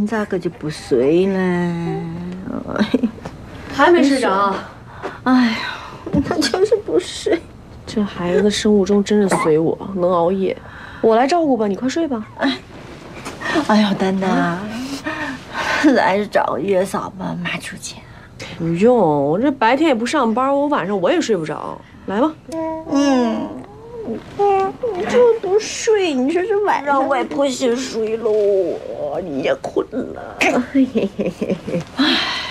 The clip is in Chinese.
你咋个就不睡呢？ 还没睡着？ 哎呀，我就是不睡。 这孩子生物钟真是随我，能熬夜。我来照顾吧，你快睡吧。 哎呦，丹丹，还是找个月嫂吧，妈出钱。 不用，我这白天也不上班，我晚上我也睡不着。来吧。 你就不睡，你说这晚上我也不想睡喽，你也困了。哎。